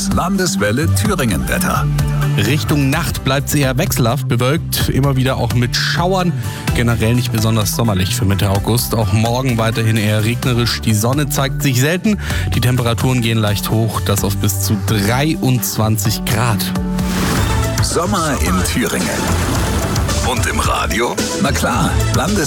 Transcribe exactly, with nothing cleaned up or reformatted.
Das Landeswelle Thüringen-Wetter. Richtung Nacht bleibt es eher wechselhaft bewölkt, immer wieder auch mit Schauern. Generell nicht besonders sommerlich für Mitte August. Auch morgen weiterhin eher regnerisch. Die Sonne zeigt sich selten. Die Temperaturen gehen leicht hoch, das auf bis zu dreiundzwanzig Grad. Sommer in Thüringen. Und im Radio? Na klar, Landes